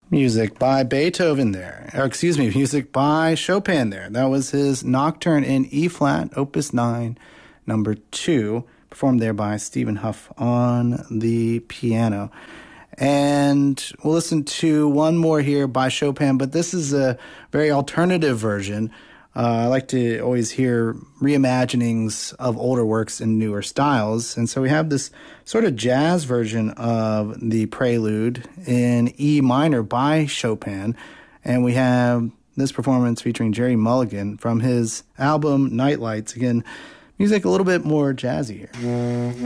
Music by Beethoven there. Or excuse me, music by Chopin there. That was his Nocturne in E flat, Opus 9, number 2, performed there by Stephen Huff on the piano. And we'll listen to one more here by Chopin, but this is a very alternative version. I like to always hear reimaginings of older works in newer styles. And so we have this sort of jazz version of the Prelude in E minor by Chopin. And we have this performance featuring Jerry Mulligan from his album Nightlights. Again, music a little bit more jazzy here.